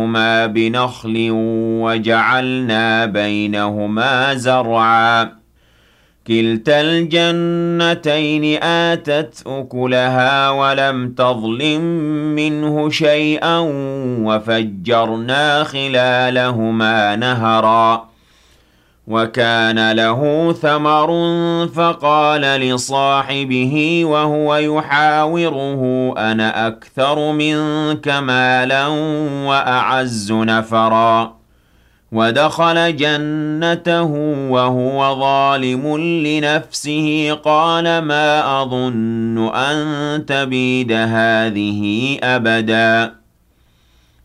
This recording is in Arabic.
هما بنخل وجعلنا بينهما زرعا كلتا الجنتين آتت أكلها ولم تظلم منه شيئا وفجرنا خلالهما نهرا وكان له ثمر فقال لصاحبه وهو يحاوره أنا أكثر منك مالا وأعز نفرا ودخل جنته وهو ظالم لنفسه قال ما أظن أن تبيد هذه أبدا